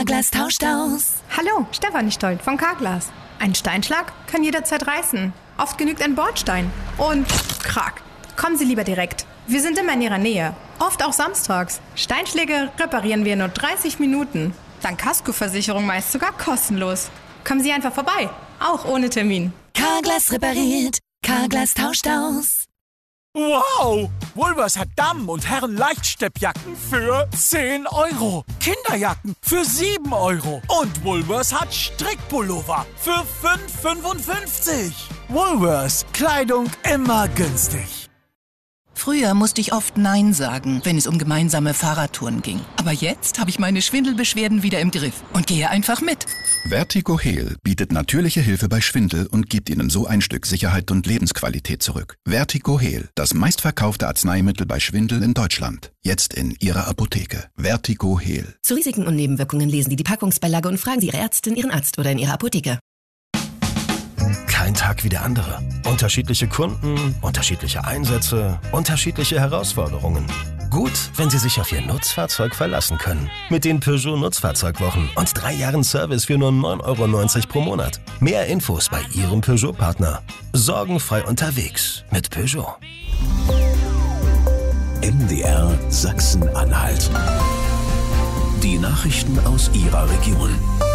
Carglass tauscht aus. Hallo, Stefanie Stolt von Carglass. Ein Steinschlag kann jederzeit reißen. Oft genügt ein Bordstein. Und krack. Kommen Sie lieber direkt. Wir sind immer in Ihrer Nähe. Oft auch samstags. Steinschläge reparieren wir in nur 30 Minuten. Dank Kaskoversicherung meist sogar kostenlos. Kommen Sie einfach vorbei. Auch ohne Termin. Carglass repariert. Carglass tauscht aus. Wow! Woolworths hat Damen- und Herren-Leichtsteppjacken für 10 €. Kinderjacken für 7 €. Und Woolworths hat Strickpullover für 5,55 €. Woolworths. Kleidung immer günstig. Früher musste ich oft Nein sagen, wenn es um gemeinsame Fahrradtouren ging. Aber jetzt habe ich meine Schwindelbeschwerden wieder im Griff und gehe einfach mit. Vertigo Heal bietet natürliche Hilfe bei Schwindel und gibt Ihnen so ein Stück Sicherheit und Lebensqualität zurück. Vertigo Heal, das meistverkaufte Arzneimittel bei Schwindel in Deutschland. Jetzt in Ihrer Apotheke. Vertigo Heal. Zu Risiken und Nebenwirkungen lesen Sie die Packungsbeilage und fragen Sie Ihre Ärztin, Ihren Arzt oder in Ihrer Apotheke. Kein Tag wie der andere. Unterschiedliche Kunden, unterschiedliche Einsätze, unterschiedliche Herausforderungen. Gut, wenn Sie sich auf Ihr Nutzfahrzeug verlassen können. Mit den Peugeot Nutzfahrzeugwochen und 3 Jahren Service für nur 9,90 € pro Monat. Mehr Infos bei Ihrem Peugeot-Partner. Sorgenfrei unterwegs mit Peugeot. MDR Sachsen-Anhalt. Die Nachrichten aus Ihrer Region.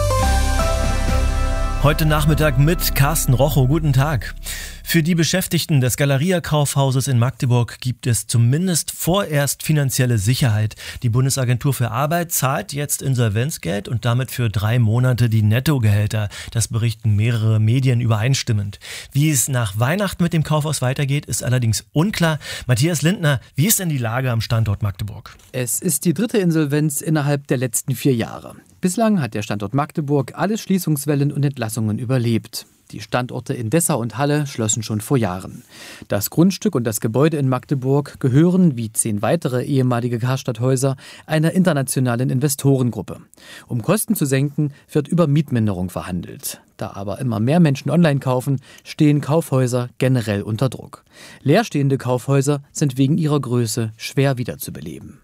Heute Nachmittag mit Carsten Rochow. Guten Tag. Für die Beschäftigten des Galeria-Kaufhauses in Magdeburg gibt es zumindest vorerst finanzielle Sicherheit. Die Bundesagentur für Arbeit zahlt jetzt Insolvenzgeld und damit für 3 Monate die Nettogehälter. Das berichten mehrere Medien übereinstimmend. Wie es nach Weihnachten mit dem Kaufhaus weitergeht, ist allerdings unklar. Matthias Lindner, wie ist denn die Lage am Standort Magdeburg? Es ist die 3. Insolvenz innerhalb der letzten 4 Jahre. Bislang hat der Standort Magdeburg alle Schließungswellen und Entlassungen überlebt. Die Standorte in Dessau und Halle schlossen schon vor Jahren. Das Grundstück und das Gebäude in Magdeburg gehören, wie 10 weitere ehemalige Karstadthäuser, einer internationalen Investorengruppe. Um Kosten zu senken, wird über Mietminderung verhandelt. Da aber immer mehr Menschen online kaufen, stehen Kaufhäuser generell unter Druck. Leerstehende Kaufhäuser sind wegen ihrer Größe schwer wiederzubeleben.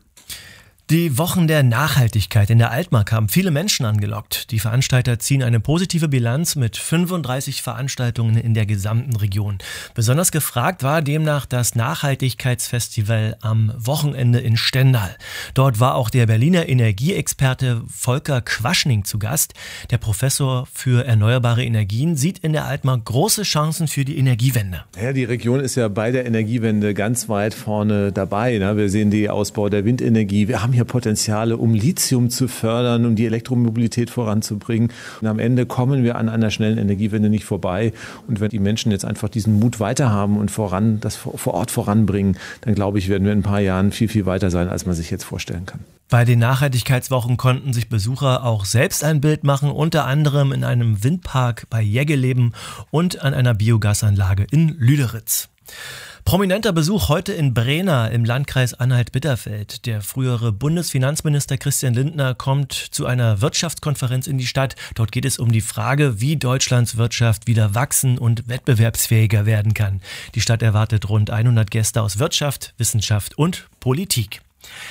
Die Wochen der Nachhaltigkeit in der Altmark haben viele Menschen angelockt. Die Veranstalter ziehen eine positive Bilanz mit 35 Veranstaltungen in der gesamten Region. Besonders gefragt war demnach das Nachhaltigkeitsfestival am Wochenende in Stendal. Dort war auch der Berliner Energieexperte Volker Quaschning zu Gast. Der Professor für erneuerbare Energien sieht in der Altmark große Chancen für die Energiewende. Ja, die Region ist ja bei der Energiewende ganz weit vorne dabei. Wir sehen den Ausbau der Windenergie. Wir haben hier Potenziale, um Lithium zu fördern, um die Elektromobilität voranzubringen. Und am Ende kommen wir an einer schnellen Energiewende nicht vorbei. Und wenn die Menschen jetzt einfach diesen Mut weiter haben und das vor Ort voranbringen, dann glaube ich, werden wir in ein paar Jahren viel, viel weiter sein, als man sich jetzt vorstellen kann. Bei den Nachhaltigkeitswochen konnten sich Besucher auch selbst ein Bild machen, unter anderem in einem Windpark bei Jäggeleben und an einer Biogasanlage in Lüderitz. Prominenter Besuch heute in Brena im Landkreis Anhalt-Bitterfeld. Der frühere Bundesfinanzminister Christian Lindner kommt zu einer Wirtschaftskonferenz in die Stadt. Dort geht es um die Frage, wie Deutschlands Wirtschaft wieder wachsen und wettbewerbsfähiger werden kann. Die Stadt erwartet rund 100 Gäste aus Wirtschaft, Wissenschaft und Politik.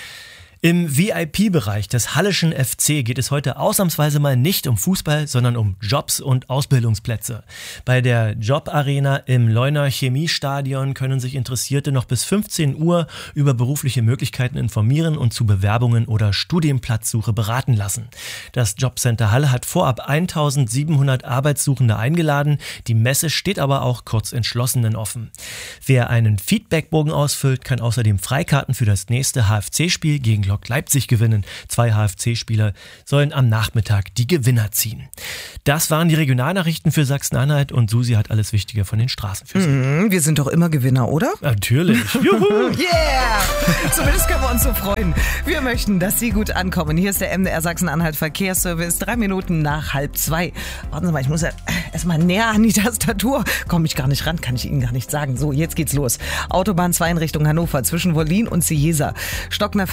Im VIP-Bereich des Halleschen FC geht es heute ausnahmsweise mal nicht um Fußball, sondern um Jobs und Ausbildungsplätze. Bei der Jobarena im Leuner Chemiestadion können sich Interessierte noch bis 15 Uhr über berufliche Möglichkeiten informieren und zu Bewerbungen oder Studienplatzsuche beraten lassen. Das Jobcenter Halle hat vorab 1700 Arbeitssuchende eingeladen. Die Messe steht aber auch Kurzentschlossenen offen. Wer einen Feedbackbogen ausfüllt, kann außerdem Freikarten für das nächste HFC-Spiel gegen Lok Leipzig gewinnen. 2 HFC-Spieler sollen am Nachmittag die Gewinner ziehen. Das waren die Regionalnachrichten für Sachsen-Anhalt und Susi hat alles Wichtige von den Straßen für Sie. Wir sind doch immer Gewinner, oder? Natürlich. Juhu. Yeah! Zumindest können wir uns so freuen. Wir möchten, dass Sie gut ankommen. Hier ist der MDR Sachsen-Anhalt Verkehrsservice. 3 Minuten nach 1:30. Warten Sie mal, ich muss ja erstmal näher an die Tastatur. Komme ich gar nicht ran, kann ich Ihnen gar nicht sagen. So, jetzt geht's los. Autobahn 2 in Richtung Hannover zwischen Wollin und Cieza. Stockender Verkehr wegen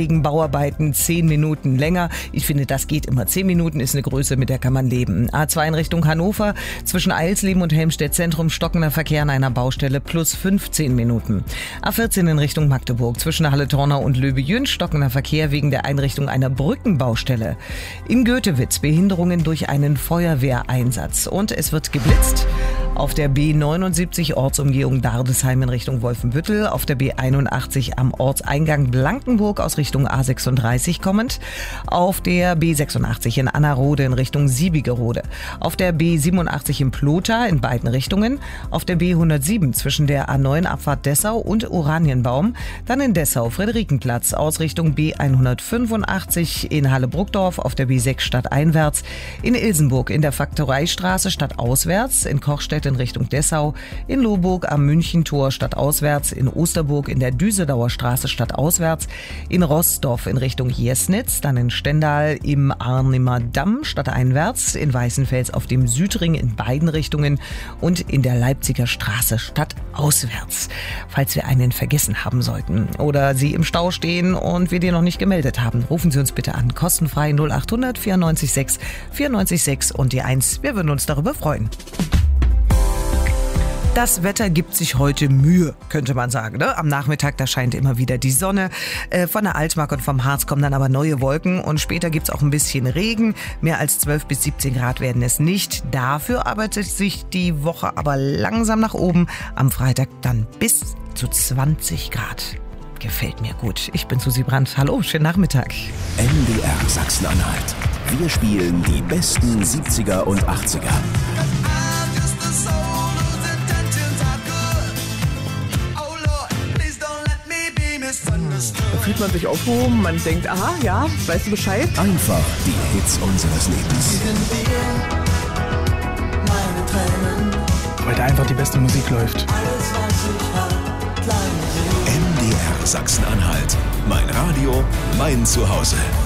wegen Bauarbeiten 10 Minuten länger. Ich finde, das geht immer. 10 Minuten ist eine Größe, mit der kann man leben. A2 in Richtung Hannover, zwischen Eilsleben und Helmstedt Zentrum stockender Verkehr an einer Baustelle plus 15 Minuten. A14 in Richtung Magdeburg, zwischen Halle-Tornau und Löbe-Jünsch stockender Verkehr wegen der Einrichtung einer Brückenbaustelle. In Götewitz Behinderungen durch einen Feuerwehreinsatz. Und es wird geblitzt. Auf der B79 Ortsumgehung Dardesheim in Richtung Wolfenbüttel, auf der B81 am Ortseingang Blankenburg aus Richtung A36 kommend, auf der B86 in Annerode in Richtung Siebigerode, auf der B87 in Plotha in beiden Richtungen, auf der B107 zwischen der A9 Abfahrt Dessau und Oranienbaum, dann in Dessau Friederikenplatz aus Richtung B185 in Halle-Bruckdorf, auf der B6 stadteinwärts, in Ilsenburg in der Faktoreistraße stadtauswärts, in Kochstedt in Richtung Dessau, in Lohburg am Münchentor stadtauswärts, in Osterburg in der Düsedauer Straße stadtauswärts, in Rossdorf in Richtung Jesnitz, dann in Stendal im Arnimer Damm stadteinwärts, in Weißenfels auf dem Südring in beiden Richtungen und in der Leipziger Straße stadtauswärts. Falls wir einen vergessen haben sollten oder Sie im Stau stehen und wir den noch nicht gemeldet haben, rufen Sie uns bitte an. Kostenfrei 0800 94 6 94 6 und die 1. Wir würden uns darüber freuen. Das Wetter gibt sich heute Mühe, könnte man sagen. Ne? Am Nachmittag, da scheint immer wieder die Sonne. Von der Altmark und vom Harz kommen dann aber neue Wolken. Und später gibt's auch ein bisschen Regen. Mehr als 12 bis 17 Grad werden es nicht. Dafür arbeitet sich die Woche aber langsam nach oben. Am Freitag dann bis zu 20 Grad. Gefällt mir gut. Ich bin Susi Brandt. Hallo, schönen Nachmittag. NDR Sachsen-Anhalt. Wir spielen die besten 70er und 80er. Da fühlt man sich aufgehoben, man denkt, aha, ja, weißt du Bescheid? Einfach die Hits unseres Lebens. Weil da einfach die beste Musik läuft. NDR Sachsen-Anhalt. Mein Radio, mein Zuhause.